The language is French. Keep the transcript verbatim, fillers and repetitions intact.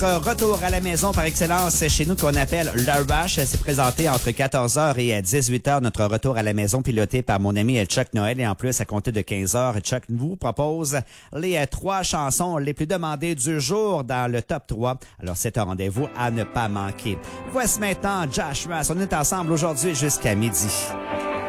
Retour à la maison par excellence chez nous qu'on appelle Le Rush. C'est présenté entre quatorze heures et dix-huit heures. Notre retour à la maison piloté par mon ami Chuck Noël. Et en plus, à compter de quinze heures, Chuck vous propose les trois chansons les plus demandées du jour dans le top trois. Alors, c'est un rendez-vous à ne pas manquer. Voici maintenant Josh Russ. On est ensemble aujourd'hui jusqu'à midi.